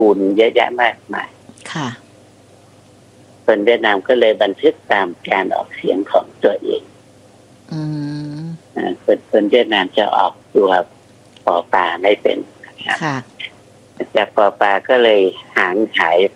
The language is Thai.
กูลเยอะแยะมากมายค่ะคนเวียดนามก็เลยบันทึกตามการออกเสียงของตัวเองคนเวียดนามจะออกตัวปอปลาไม่เป็นนะครับค่ะจากปอปลาก็เลยหางหาย